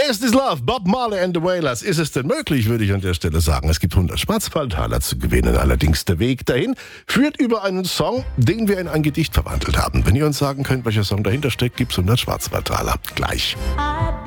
Best is Love, Bob Marley and the Wailers. Ist es denn möglich, würde ich an der Stelle sagen. Es gibt 100 Schwarzwaldtaler zu gewinnen. Allerdings der Weg dahin führt über einen Song, den wir in ein Gedicht verwandelt haben. Wenn ihr uns sagen könnt, welcher Song dahinter steckt, gibt's 100 Schwarzwaldtaler. Gleich.